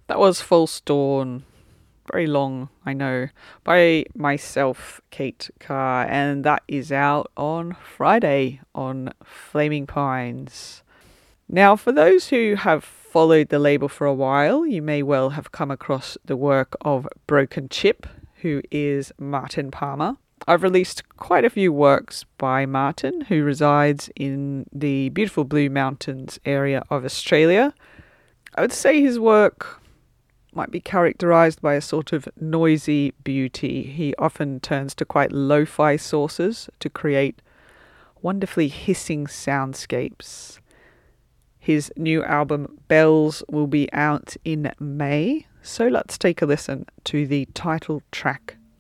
That was False Dawn. Very long, I know. By myself, Kate Carr, and that is out on Friday on Flaming Pines. Now, for those who have followed the label for a while, you may well have come across the work of Broken Chip, who is Martin Palmer. I've released quite a few works by Martin, who resides in the beautiful Blue Mountains area of Australia. I would say his work might be characterized by a sort of noisy beauty. He often turns to quite lo-fi sources to create wonderfully hissing soundscapes. His new album Bells will be out in May, so let's take a listen to the title track